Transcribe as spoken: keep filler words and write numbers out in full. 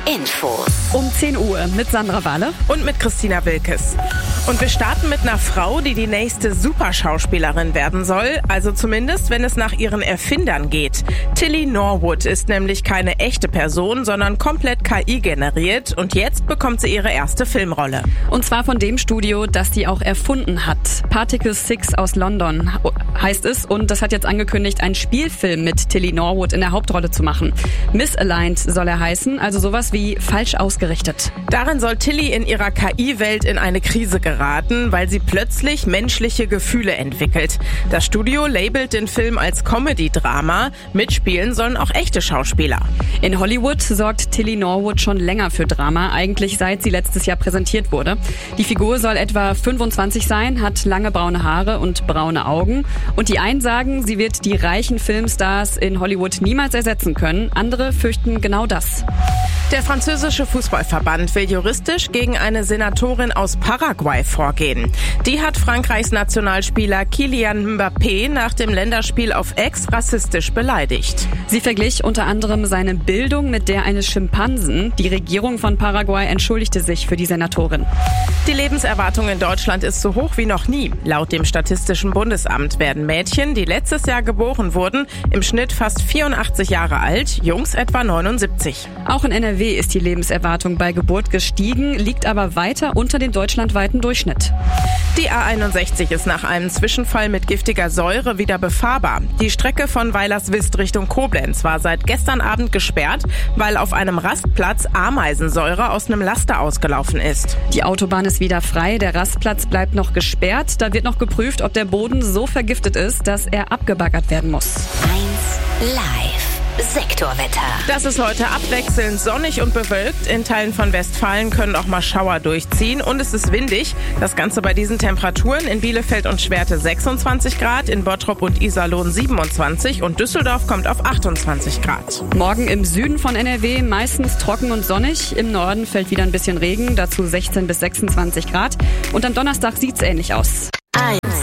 Infos. Um zehn Uhr mit Sandra Wahle und mit Christina Wilkes. Und wir starten mit einer Frau, die die nächste Superschauspielerin werden soll. Also zumindest, wenn es nach ihren Erfindern geht. Tilly Norwood ist nämlich keine echte Person, sondern komplett K I generiert. Und jetzt bekommt sie ihre erste Filmrolle. Und zwar von dem Studio, das die auch erfunden hat. Particle Six aus London heißt es. Und das hat jetzt angekündigt, einen Spielfilm mit Tilly Norwood in der Hauptrolle zu machen. Misaligned soll er heißen, also sowas wie falsch ausgerichtet. Darin soll Tilly in ihrer K I-Welt in eine Krise geraten, weil sie plötzlich menschliche Gefühle entwickelt. Das Studio labelt den Film als Comedy-Drama. Mitspielen sollen auch echte Schauspieler. In Hollywood sorgt Tilly Norwood schon länger für Drama, eigentlich seit sie letztes Jahr präsentiert wurde. Die Figur soll etwa fünfundzwanzig sein, hat lange braune Haare und braune Augen. Und die einen sagen, sie wird die reichen Filmstars in Hollywood niemals ersetzen können. Andere fürchten genau das. Der französische Fußballverband will juristisch gegen eine Senatorin aus Paraguay vorgehen. Die hat Frankreichs Nationalspieler Kylian Mbappé nach dem Länderspiel auf Ex rassistisch beleidigt. Sie verglich unter anderem seine Bildung mit der eines Schimpansen. Die Regierung von Paraguay entschuldigte sich für die Senatorin. Die Lebenserwartung in Deutschland ist so hoch wie noch nie. Laut dem Statistischen Bundesamt werden Mädchen, die letztes Jahr geboren wurden, im Schnitt fast vierundachtzig Jahre alt, Jungs etwa neunundsiebzig. Auch in N R W ist die Lebenserwartung bei Geburt gestiegen, liegt aber weiter unter dem deutschlandweiten Durchschnitt. Die A einundsechzig ist nach einem Zwischenfall mit giftiger Säure wieder befahrbar. Die Strecke von Weilerswist Richtung Koblenz war seit gestern Abend gesperrt, weil auf einem Rastplatz Ameisensäure aus einem Laster ausgelaufen ist. Die Autobahn ist wieder frei, der Rastplatz bleibt noch gesperrt. Da wird noch geprüft, ob der Boden so vergiftet ist, dass er abgebaggert werden muss. eins Live. Sektorwetter. Das ist heute abwechselnd sonnig und bewölkt. In Teilen von Westfalen können auch mal Schauer durchziehen und es ist windig. Das Ganze bei diesen Temperaturen: in Bielefeld und Schwerte sechsundzwanzig Grad, in Bottrop und Iserlohn siebenundzwanzig und Düsseldorf kommt auf achtundzwanzig Grad. Morgen im Süden von N R W meistens trocken und sonnig. Im Norden fällt wieder ein bisschen Regen, dazu sechzehn bis sechsundzwanzig Grad. Und am Donnerstag sieht's ähnlich aus.